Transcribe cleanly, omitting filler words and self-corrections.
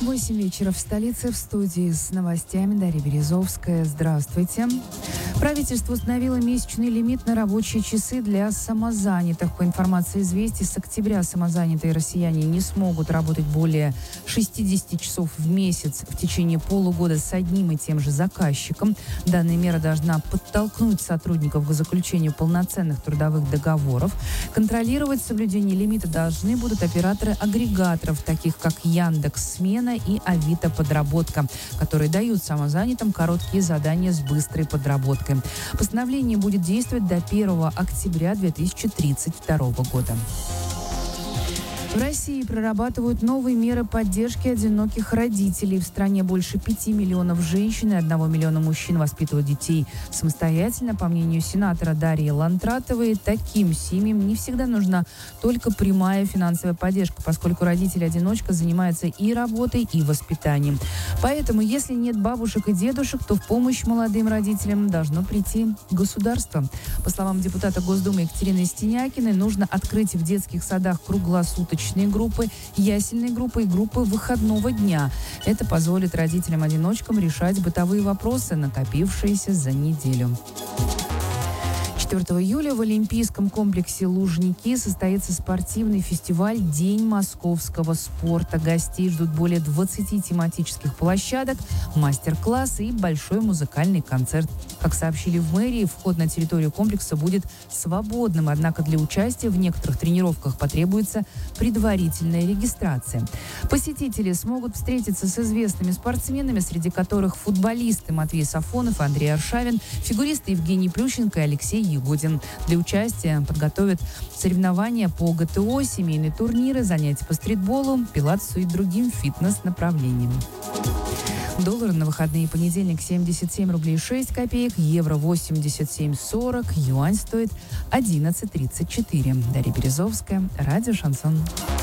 8 вечера в столице, в студии с новостями Дарья Березовская. Здравствуйте. Правительство установило месячный лимит на рабочие часы для самозанятых. По информации «Известий», с октября самозанятые россияне не смогут работать более 60 часов в месяц в течение полугода с одним и тем же заказчиком. Данная мера должна подтолкнуть сотрудников к заключению полноценных трудовых договоров. Контролировать соблюдение лимита должны будут операторы агрегаторов, таких как Яндекс.Смена и Авито Подработка, которые дают самозанятым короткие задания с быстрой подработкой. Постановление будет действовать до 1 октября 2032 года. В России прорабатывают новые меры поддержки одиноких родителей. В стране больше 5 миллионов женщин и 1 миллиона мужчин воспитывают детей самостоятельно. По мнению сенатора Дарьи Лантратовой, таким семьям не всегда нужна только прямая финансовая поддержка, поскольку родитель-одиночка занимается и работой, и воспитанием. Поэтому, если нет бабушек и дедушек, то в помощь молодым родителям должно прийти государство. По словам депутата Госдумы Екатерины Стенякиной, нужно открыть в детских садах круглосуточные группы, ясельные группы и группы выходного дня. Это позволит родителям-одиночкам решать бытовые вопросы, накопившиеся за неделю. 4 июля в Олимпийском комплексе Лужники состоится спортивный фестиваль «День московского спорта». Гостей ждут более 20 тематических площадок, мастер-классы и большой музыкальный концерт. Как сообщили в мэрии, вход на территорию комплекса будет свободным, однако для участия в некоторых тренировках потребуется предварительная регистрация. Посетители смогут встретиться с известными спортсменами, среди которых футболисты Матвей Сафонов и Андрей Аршавин, фигуристы Евгений Плющенко и Алексей Ягудин. Для участия подготовят соревнования по ГТО, семейные турниры, занятия по стритболу, пилатесу и другим фитнес-направлениям. Доллар на выходные: понедельник 77 рублей 6 копеек, евро 87,40, юань стоит 11,34. Дарья Березовская, радио «Шансон».